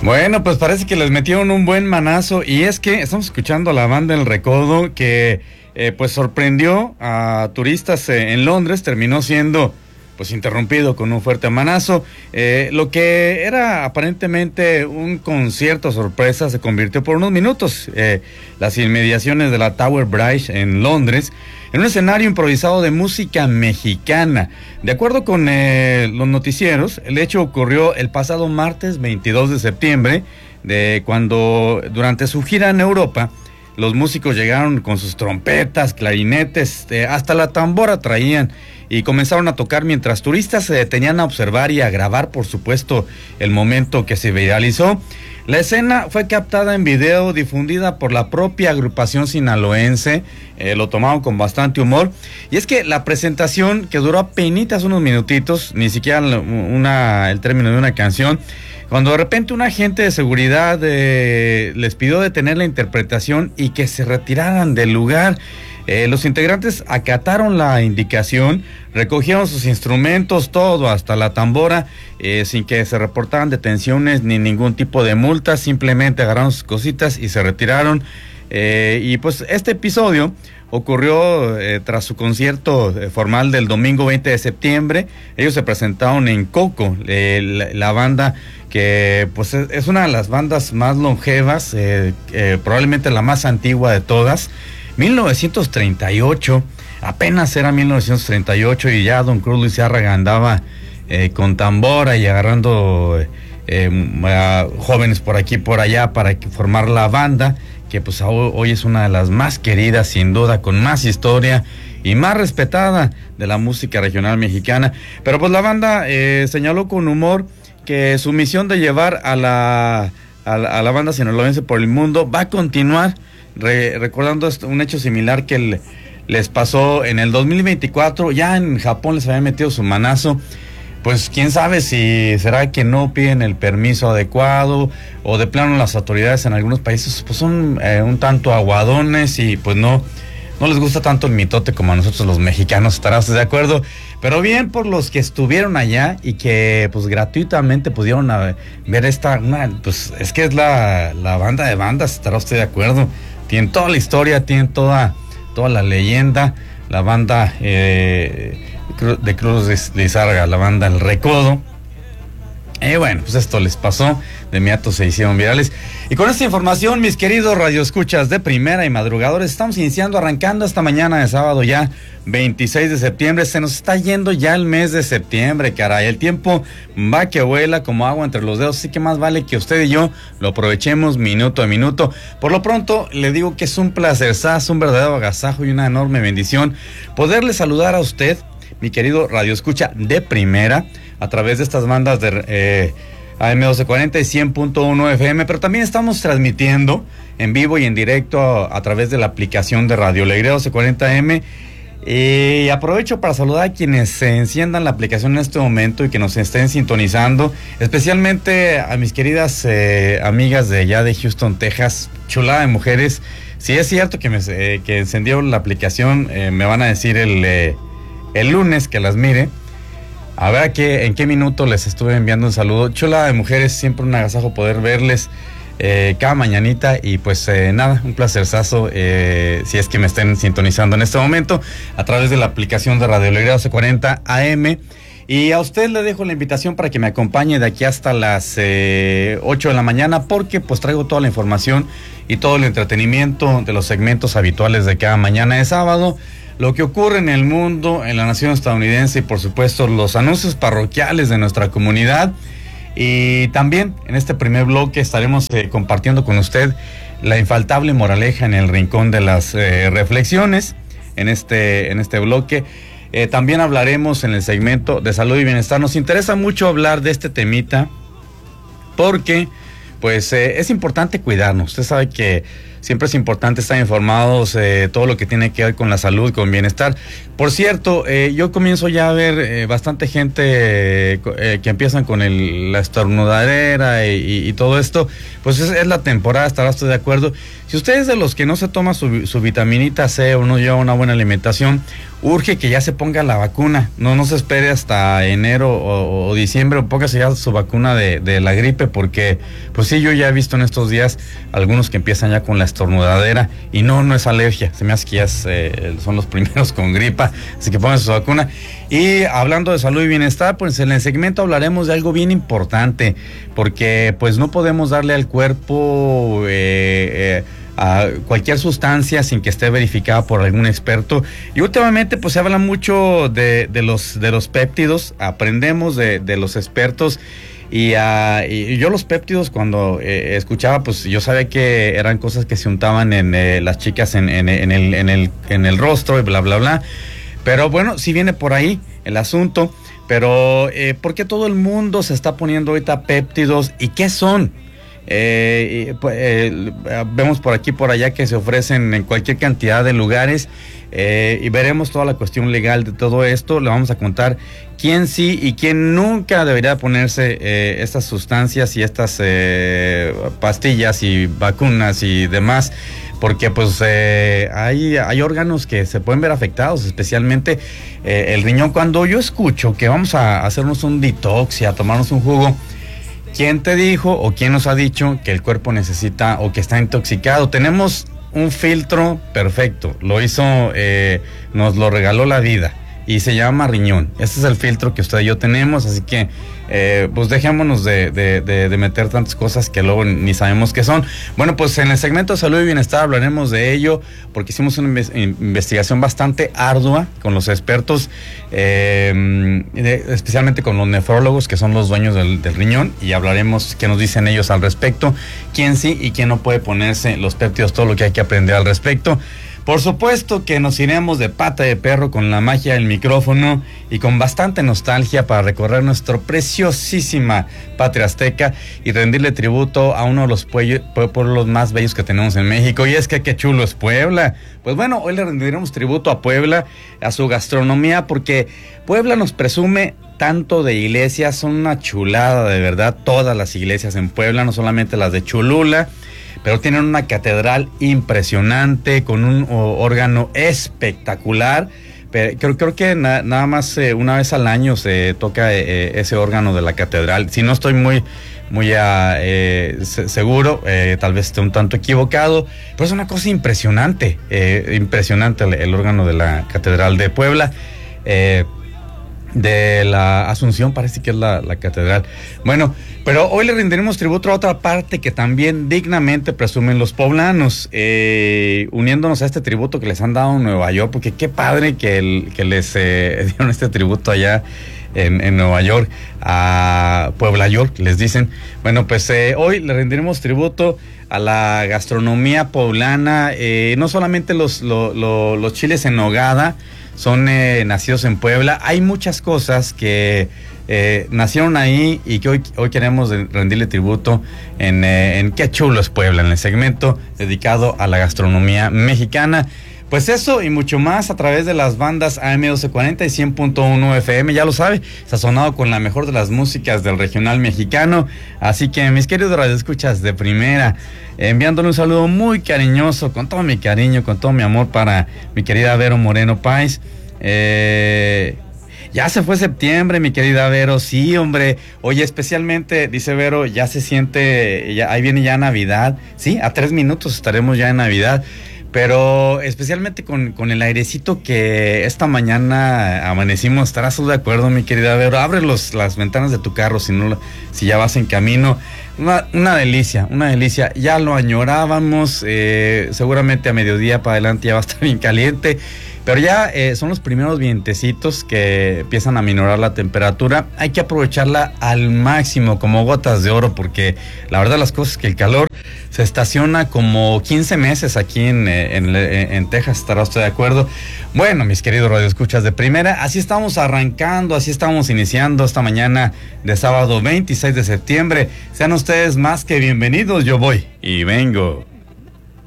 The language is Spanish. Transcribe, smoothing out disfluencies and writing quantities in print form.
Bueno, pues parece que les metieron un buen manazo y es que estamos escuchando a la banda El Recodo que pues sorprendió a turistas en Londres, terminó siendo pues interrumpido con un fuerte manazo. Lo que era aparentemente un concierto sorpresa se convirtió por unos minutos las inmediaciones de la Tower Bridge en Londres en un escenario improvisado de música mexicana. De acuerdo con los noticieros, el hecho ocurrió el pasado martes 22 de septiembre, cuando durante su gira en Europa, los músicos llegaron con sus trompetas, clarinetes, hasta la tambora traían y comenzaron a tocar mientras turistas se detenían a observar y a grabar, por supuesto, el momento que se viralizó. La escena fue captada en video, difundida por la propia agrupación sinaloense, lo tomaron con bastante humor, y es que la presentación, que duró apenas unos minutitos, ni siquiera el término de una canción, cuando de repente un agente de seguridad les pidió detener la interpretación y que se retiraran del lugar. Los integrantes acataron la indicación, recogieron sus instrumentos, todo, hasta la tambora, sin que se reportaran detenciones ni ningún tipo de multa, simplemente agarraron sus cositas y se retiraron. Y pues este episodio ocurrió tras su concierto formal del domingo 20 de septiembre. Ellos se presentaron en Coco, la banda que pues es una de las bandas más longevas, probablemente la más antigua de todas. 1938, apenas era 1938 y ya Don Cruz Luis Zárraga andaba con tambora y agarrando a jóvenes por aquí y por allá para formar la banda, que pues hoy es una de las más queridas, sin duda, con más historia y más respetada de la música regional mexicana. Pero pues la banda señaló con humor que su misión de llevar a la banda sinaloense por el mundo va a continuar, recordando un hecho similar que les pasó en el 2024, ya en Japón les había metido su manazo. Pues quién sabe si será que no piden el permiso adecuado o de plano las autoridades en algunos países pues son un tanto aguadones y pues no les gusta tanto el mitote como a nosotros los mexicanos, estarás de acuerdo. Pero bien por los que estuvieron allá y que pues gratuitamente pudieron ver pues es que es la banda de bandas, estará usted de acuerdo. Tienen toda la historia, tienen toda la leyenda, la banda de Cruz Lizárraga, la banda El Recodo. Bueno, pues esto les pasó, de inmediato se hicieron virales. Y con esta información, mis queridos radioescuchas de primera y madrugadores, estamos arrancando esta mañana de sábado ya, 26 de septiembre. Se nos está yendo ya el mes de septiembre, caray. El tiempo va que vuela como agua entre los dedos, así que más vale que usted y yo lo aprovechemos minuto a minuto. Por lo pronto, le digo que es un placerzazo, un verdadero agasajo y una enorme bendición poderle saludar a usted, mi querido radioescucha de primera, a través de estas bandas de AM 1240 y 100.1 FM, pero también estamos transmitiendo en vivo y en directo a través de la aplicación de Radio Alegría 1240M. Y aprovecho para saludar a quienes se enciendan la aplicación en este momento y que nos estén sintonizando, especialmente a mis queridas amigas de allá de Houston, Texas, chulada de mujeres. Si es cierto que encendieron la aplicación, me van a decir el lunes que las mire, a ver en qué minuto les estuve enviando un saludo. Chula de mujeres, siempre un agasajo poder verles cada mañanita y pues nada, un placerzazo si es que me estén sintonizando en este momento a través de la aplicación de Radio Alegría 1240 AM. Y a usted le dejo la invitación para que me acompañe de aquí hasta las 8 de la mañana, porque pues traigo toda la información y todo el entretenimiento de los segmentos habituales de cada mañana de sábado, lo que ocurre en el mundo, en la nación estadounidense y por supuesto los anuncios parroquiales de nuestra comunidad. Y también en este primer bloque estaremos compartiendo con usted la infaltable moraleja en el rincón de las reflexiones. En este bloque también hablaremos en el segmento de salud y bienestar. Nos interesa mucho hablar de este temita porque pues es importante cuidarnos. Usted sabe que siempre es importante estar informados todo lo que tiene que ver con la salud, con bienestar. Por cierto, yo comienzo ya a ver bastante gente que empiezan con la estornudadera y todo esto. Pues es la temporada, estarás de acuerdo. Si usted es de los que no se toma su vitaminita C o no lleva una buena alimentación, urge que ya se ponga la vacuna. No se espere hasta enero o diciembre, póngase ya su vacuna de la gripe, porque pues sí, yo ya he visto en estos días algunos que empiezan ya con la estornudadera y no es alergia, se me hace que ya son los primeros con gripa, así que pónganse su vacuna. Y hablando de salud y bienestar, pues en el segmento hablaremos de algo bien importante, porque pues no podemos darle al cuerpo a cualquier sustancia sin que esté verificada por algún experto. Y últimamente pues se habla mucho de los péptidos, aprendemos de los expertos. Y yo los péptidos, cuando escuchaba, pues yo sabía que eran cosas que se untaban en las chicas en el rostro y bla bla bla. Pero bueno, sí viene por ahí el asunto. Pero ¿por qué todo el mundo se está poniendo ahorita péptidos y qué son? Vemos por aquí por allá que se ofrecen en cualquier cantidad de lugares, y veremos toda la cuestión legal de todo esto. Le vamos a contar quién sí y quién nunca debería ponerse estas sustancias y estas pastillas y vacunas y demás, porque pues hay órganos que se pueden ver afectados, especialmente el riñón. Cuando yo escucho que vamos a hacernos un detox y a tomarnos un jugo, ¿quién te dijo o quién nos ha dicho que el cuerpo necesita o que está intoxicado? Tenemos un filtro perfecto, nos lo regaló la vida y se llama riñón. Ese es el filtro que usted y yo tenemos, así que pues dejémonos de meter tantas cosas que luego ni sabemos qué son. Bueno, pues en el segmento de salud y bienestar hablaremos de ello, porque hicimos una investigación bastante ardua con los expertos, especialmente con los nefrólogos, que son los dueños del riñón, y hablaremos qué nos dicen ellos al respecto, quién sí y quién no puede ponerse los péptidos, todo lo que hay que aprender al respecto. Por supuesto que nos iremos de pata de perro con la magia del micrófono y con bastante nostalgia para recorrer nuestra preciosísima patria azteca y rendirle tributo a uno de los pueblos más bellos que tenemos en México. Y es que qué chulo es Puebla. Pues bueno, hoy le rendiremos tributo a Puebla, a su gastronomía, porque Puebla nos presume tanto de iglesias, son una chulada de verdad, todas las iglesias en Puebla, no solamente las de Cholula, pero tienen una catedral impresionante, con un órgano espectacular. Pero creo que nada más una vez al año se toca ese órgano de la catedral. Si no estoy muy seguro, tal vez esté un tanto equivocado, pero es una cosa impresionante, impresionante el órgano de la catedral de Puebla. De la Asunción parece que es la catedral. Bueno, pero hoy le rendiremos tributo a otra parte que también dignamente presumen los poblanos, uniéndonos a este tributo que les han dado en Nueva York, porque qué padre que les dieron este tributo allá en Nueva York, a Puebla York, les dicen. Bueno, pues hoy le rendiremos tributo a la gastronomía poblana, no solamente los chiles en nogada son nacidos en Puebla. Hay muchas cosas que nacieron ahí y que hoy queremos rendirle tributo en Qué chulo es Puebla, en el segmento dedicado a la gastronomía mexicana. Pues eso y mucho más a través de las bandas AM 1240 y 100.1 FM, ya lo sabe, sazonado con la mejor de las músicas del regional mexicano. Así que mis queridos radioescuchas de primera, enviándole un saludo muy cariñoso, con todo mi cariño, con todo mi amor para mi querida Vero Moreno Páez. Ya se fue septiembre, mi querida Vero, sí, hombre. Oye, especialmente, dice Vero, ya se siente, ahí viene ya Navidad. Sí, a 3 minutos estaremos ya en Navidad. Pero especialmente con el airecito que esta mañana amanecimos, estarás de acuerdo, mi querida Vero. Abre las ventanas de tu carro si ya vas en camino. Una delicia, una delicia. Ya lo añorábamos, seguramente a mediodía para adelante ya va a estar bien caliente. Pero ya son los primeros vientecitos que empiezan a minorar la temperatura. Hay que aprovecharla al máximo, como gotas de oro, porque la verdad las cosas es que el calor se estaciona como 15 meses aquí en Texas, estará usted de acuerdo. Bueno, mis queridos radioescuchas de primera, así estamos arrancando, así estamos iniciando esta mañana de sábado 26 de septiembre. Sean ustedes más que bienvenidos, yo voy y vengo.